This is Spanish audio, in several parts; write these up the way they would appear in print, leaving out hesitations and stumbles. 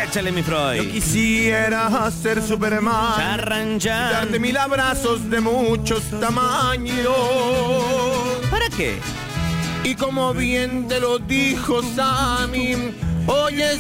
Échale, mi Freud. Yo quisiera ser Superman, Charranchán. y darte 1000 abrazos de muchos tamaños. ¿Para qué? Y como bien te lo dijo Sammy, hoy es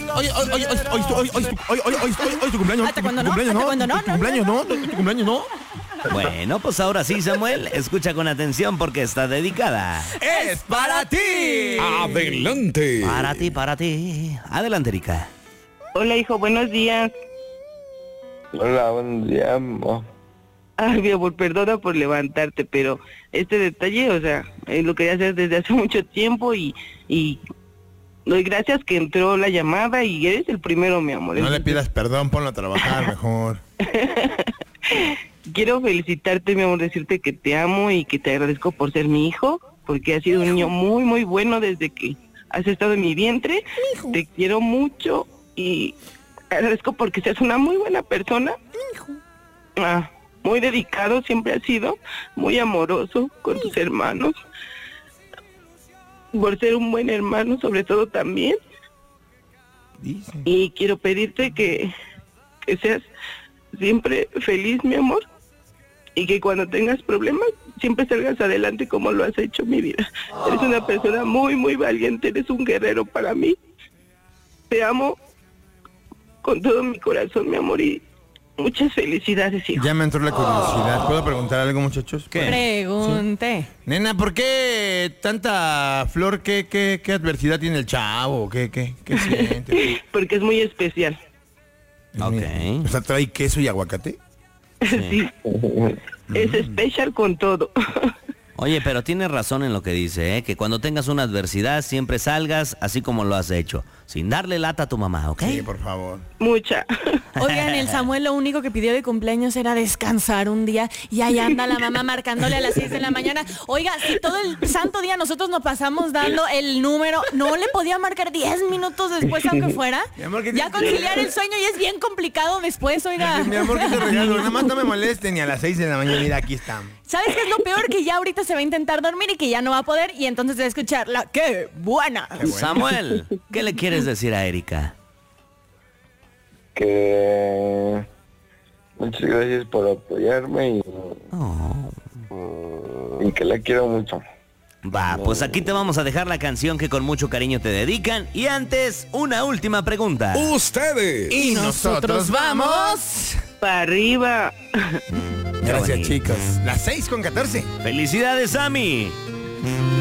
tu cumpleaños. ¿Hasta cuándo no? Tu cumpleaños, ¿Hasta cuándo no? Tu cumpleaños, ¿no? Tu cumpleaños, ¿no? Bueno, pues ahora sí, Samuel, escucha con atención porque está dedicada. ¡Es para ti! Adelante. Para ti. Adelante, Erika. Hola, hijo, buenos días. Hola, buen día, amor. Ay, mi amor, perdona por levantarte, pero este detalle, o sea, lo quería hacer desde hace mucho tiempo y doy gracias que entró la llamada y eres el primero, mi amor. No le pidas perdón, ponlo a trabajar mejor. Quiero felicitarte, mi amor, decirte que te amo y que te agradezco por ser mi hijo, porque has sido un niño muy, muy bueno desde que has estado en mi vientre. Te quiero mucho y agradezco porque seas una muy buena persona. Muy dedicado, siempre has sido muy amoroso con tus hermanos. Por ser un buen hermano, sobre todo también. Y quiero pedirte que seas siempre feliz, mi amor. Y que cuando tengas problemas, siempre salgas adelante como lo has hecho, mi vida. Eres una persona muy, muy valiente, eres un guerrero para mí. Te amo con todo mi corazón, mi amor, y muchas felicidades, hijo. Ya me entró la curiosidad. ¿Puedo preguntar algo, muchachos? ¿Qué? Pregunte. Sí. Nena, ¿por qué tanta flor? ¿Qué adversidad tiene el chavo? ¿Qué siente? Porque es muy especial. Ok. O sea, ¿trae queso y aguacate? Sí. Es especial con todo. Oye, pero tienes razón en lo que dice, ¿eh? Que cuando tengas una adversidad siempre salgas así como lo has hecho, sin darle lata a tu mamá, ¿ok? Sí, por favor. Mucha. Oigan, el Samuel lo único que pidió de cumpleaños era descansar un día y ahí anda la mamá marcándole a las 6 de la mañana. Oiga, si todo el santo día nosotros nos pasamos dando el número, ¿no le podía marcar 10 minutos después aunque fuera? Mi amor, ¿qué te- Ya conciliar el sueño y es bien complicado después, oiga. Mi amor, ¿qué te regalo? Nada más no me molesten ni a las 6 de la mañana. Mira, aquí estamos. ¿Sabes qué es lo peor? Que ya ahorita se va a intentar dormir y que ya no va a poder y entonces va a escuchar la ¡qué buena! Samuel, ¿qué le quieres decir a Erika? Que muchas gracias por apoyarme y que la quiero mucho. Va, pues aquí te vamos a dejar la canción que con mucho cariño te dedican. Y antes, una última pregunta. Ustedes. Y nosotros vamos. Para arriba. Gracias, bonito. chicos. Las 6:14. ¡Felicidades, Sammy!